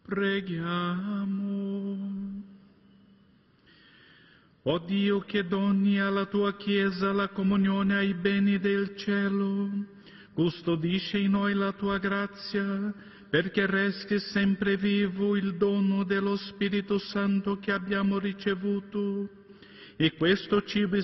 Preghiamo. O Dio, che doni alla tua Chiesa la comunione ai beni del cielo, custodisci in noi la tua grazia, perché resti sempre vivo il dono dello Spirito Santo che abbiamo ricevuto, e questo cibo